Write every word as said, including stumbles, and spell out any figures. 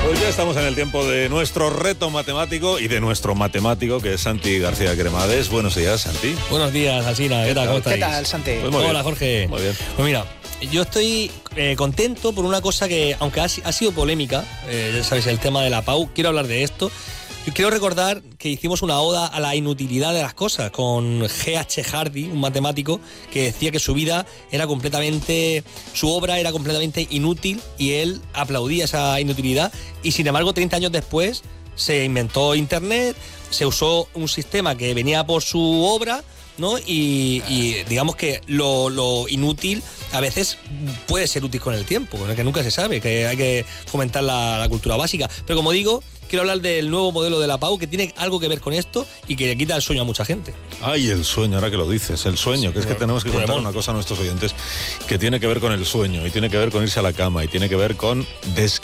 Pues ya estamos en el tiempo de nuestro reto matemático y de nuestro matemático, que es Santi García Cremades. Buenos días, Santi. Buenos días, Alsina. ¿Qué tal? ¿Cómo estáis? ¿Qué tal, Santi? Pues muy Hola, bien. Jorge. Muy bien. Pues mira, yo estoy eh, contento por una cosa que, aunque ha, ha sido polémica, eh, ya sabéis, el tema de la P A U, quiero hablar de esto. Yo quiero recordar que hicimos una oda a la inutilidad de las cosas con G H Hardy, un matemático que decía que su vida era completamente, su obra era completamente inútil y él aplaudía esa inutilidad y sin embargo treinta años después se inventó Internet, se usó un sistema que venía por su obra, ¿no? Y, y digamos que lo, lo inútil a veces puede ser útil con el tiempo, que nunca se sabe, que hay que fomentar la, la cultura básica. Pero como digo, quiero hablar del nuevo modelo de la P A U que tiene algo que ver con esto y que le quita el sueño a mucha gente. Ay, el sueño, ahora que lo dices, el sueño, que es que tenemos que contar Ramón. una cosa a nuestros oyentes que tiene que ver con el sueño y tiene que ver con irse a la cama y tiene que ver con descansar.